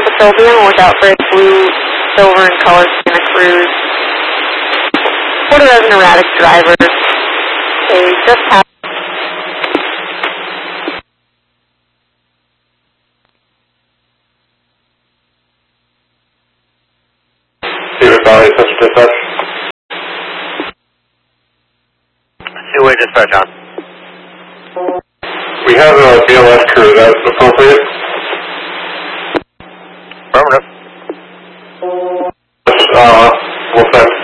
the Sylvia, watch out for a blue, silver, and color Santa Cruz. Quarter dozen erratic drivers. They just have. David Valley, Central Dispatch. Two-way dispatch on. We have a BLS crew, is that appropriate? Affirmative. We'll send